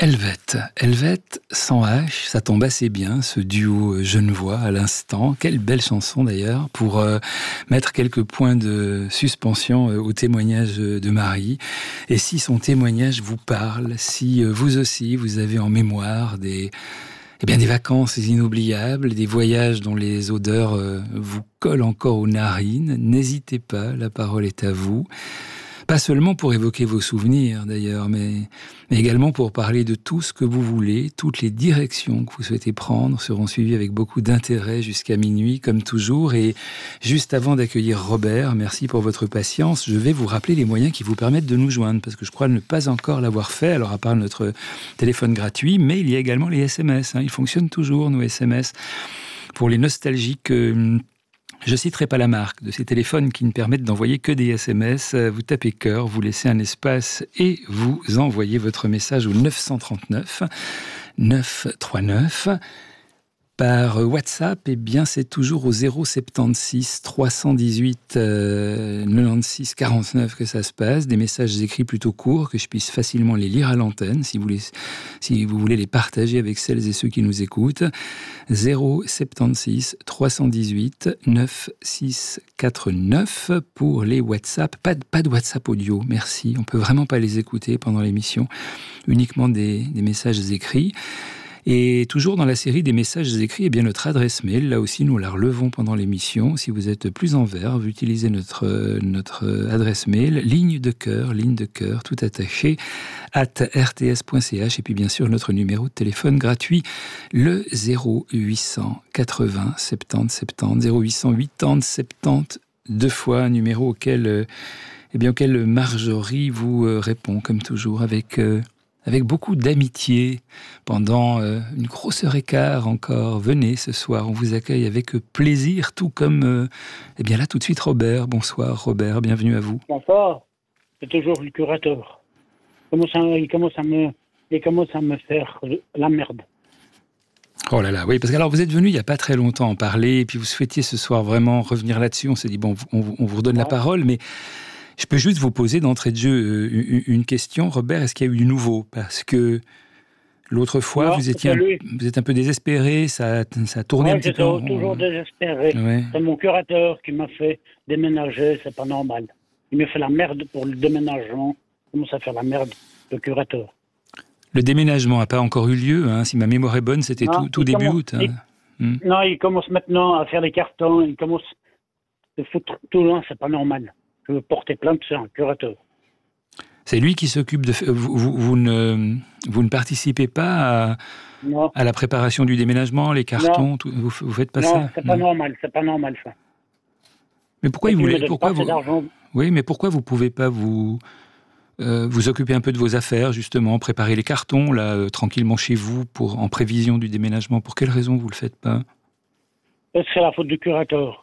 Helvète sans H, ça tombe assez bien, ce duo Genevois à l'instant. Quelle belle chanson d'ailleurs, pour mettre quelques points de suspension au témoignage de Marie. Et si son témoignage vous parle, si vous aussi vous avez en mémoire des vacances inoubliables, des voyages dont les odeurs vous collent encore aux narines, n'hésitez pas, la parole est à vous. Pas seulement pour évoquer vos souvenirs d'ailleurs, mais également pour parler de tout ce que vous voulez. Toutes les directions que vous souhaitez prendre seront suivies avec beaucoup d'intérêt jusqu'à minuit, comme toujours. Et juste avant d'accueillir Robert, merci pour votre patience, je vais vous rappeler les moyens qui vous permettent de nous joindre, parce que je crois ne pas encore l'avoir fait, alors à part notre téléphone gratuit, mais il y a également les SMS. Ils fonctionnent toujours, nos SMS. Pour les nostalgiques... Je citerai pas la marque de ces téléphones qui ne permettent d'envoyer que des SMS. Vous tapez cœur, vous laissez un espace et vous envoyez votre message au 939 939. Par WhatsApp, c'est toujours au 076 318 96 49 que ça se passe. Des messages écrits plutôt courts, que je puisse facilement les lire à l'antenne, si vous voulez les partager avec celles et ceux qui nous écoutent. 076 318 9649 pour les WhatsApp. Pas de WhatsApp audio, merci. On peut vraiment pas les écouter pendant l'émission. Uniquement des messages écrits. Et toujours dans la série des messages écrits, notre adresse mail, là aussi nous la relevons pendant l'émission. Si vous êtes plus en verve, utilisez notre adresse mail, ligne de cœur, tout attaché, @rts.ch. Et puis bien sûr notre numéro de téléphone gratuit, le 0800 80 70 70, 0800 80 70, deux fois un numéro auquel Marjorie vous répond, comme toujours, avec beaucoup d'amitié, pendant une grosse heure et quart encore. Venez ce soir, on vous accueille avec plaisir, tout comme, là tout de suite Robert. Bonsoir Robert, bienvenue à vous. Bonsoir, c'est toujours le curateur. Il commence à me faire la merde. Oh là là, oui, parce que alors vous êtes venu il n'y a pas très longtemps en parler, et puis vous souhaitiez ce soir vraiment revenir là-dessus. On s'est dit, on vous redonne la parole, mais... Je peux juste vous poser d'entrée de jeu une question, Robert. Est-ce qu'il y a eu du nouveau ? Parce que l'autre fois, vous êtes un peu désespéré, ça a tourné un petit peu. J'étais toujours désespéré. Ouais. C'est mon curateur qui m'a fait déménager, c'est pas normal. Il me fait la merde pour le déménagement. Il commence à faire la merde, le curateur. Le déménagement n'a pas encore eu lieu, si ma mémoire est bonne, c'était tout début août. Non, il commence maintenant à faire les cartons, il commence à foutre tout loin, c'est pas normal. Je veux porter plainte sur un curateur. C'est lui qui s'occupe de... Vous ne participez pas à la préparation du déménagement, les cartons, tout, vous faites pas ça? Non, c'est pas normal ça. Mais pourquoi pourquoi vous pouvez pas vous occuper un peu de vos affaires, justement, préparer les cartons, là, tranquillement chez vous, en prévision du déménagement? Pour quelle raison vous le faites pas? C'est la faute du curateur.